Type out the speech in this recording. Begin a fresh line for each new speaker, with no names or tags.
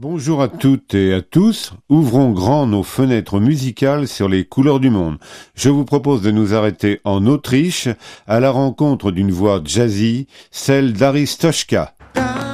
Bonjour à toutes et à tous. Ouvrons grand nos fenêtres musicales sur les couleurs du monde. Je vous propose de nous arrêter en Autriche à la rencontre d'une voix jazzy, celle d'Aristoshka.